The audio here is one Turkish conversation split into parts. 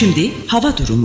Şimdi hava durumu.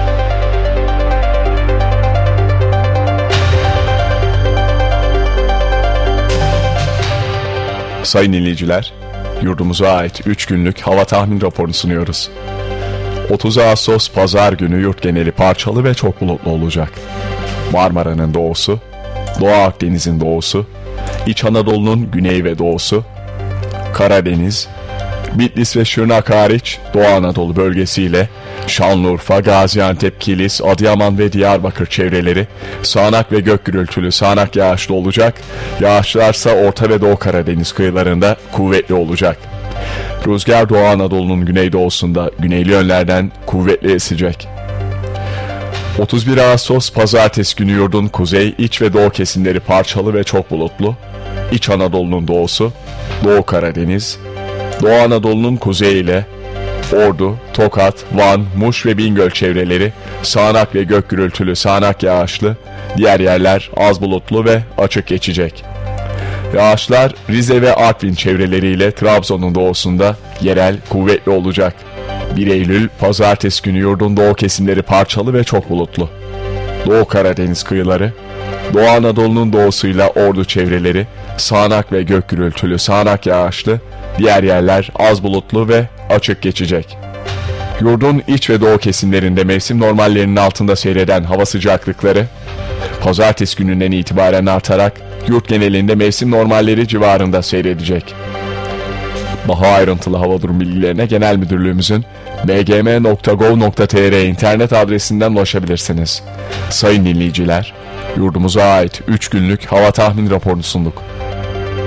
Sayın dinleyiciler, yurdumuza ait 3 günlük hava tahmin raporunu sunuyoruz. 30 Ağustos Pazar günü yurt geneli parçalı ve çok bulutlu olacak. Marmara'nın doğusu, Doğu Akdeniz'in doğusu, İç Anadolu'nun güney ve doğusu, Karadeniz, Bitlis ve Şırnak hariç Doğu Anadolu bölgesiyle Şanlıurfa, Gaziantep, Kilis, Adıyaman ve Diyarbakır çevreleri sağanak ve gök gürültülü sağanak yağışlı olacak. Yağışlarsa Orta ve Doğu Karadeniz kıyılarında kuvvetli olacak. Rüzgar Doğu Anadolu'nun güneydoğusunda güneyli yönlerden kuvvetli esecek. 31 Ağustos Pazartesi günü yurdun kuzey, iç ve doğu kesimleri parçalı ve çok bulutlu. İç Anadolu'nun doğusu, Doğu Karadeniz, Doğu Anadolu'nun kuzeyi ile Ordu, Tokat, Van, Muş ve Bingöl çevreleri sağanak ve gök gürültülü sağanak yağışlı, diğer yerler az bulutlu ve açık geçecek. Yağışlar Rize ve Artvin çevreleriyle Trabzon'un doğusunda yerel kuvvetli olacak. 1 Eylül Pazartesi günü yurdun doğu kesimleri parçalı ve çok bulutlu. Doğu Karadeniz kıyıları, Doğu Anadolu'nun doğusuyla Ordu çevreleri sağanak ve gök gürültülü sağanak yağışlı, diğer yerler az bulutlu ve açık geçecek. Yurdun iç ve doğu kesimlerinde mevsim normallerinin altında seyreden hava sıcaklıkları, Pazartesi gününden itibaren artarak yurt genelinde mevsim normalleri civarında seyredecek. Daha ayrıntılı hava durum bilgilerine Genel Müdürlüğümüzün bgm.gov.tr internet adresinden ulaşabilirsiniz. Sayın dinleyiciler, yurdumuza ait 3 günlük hava tahmin raporunu sunduk.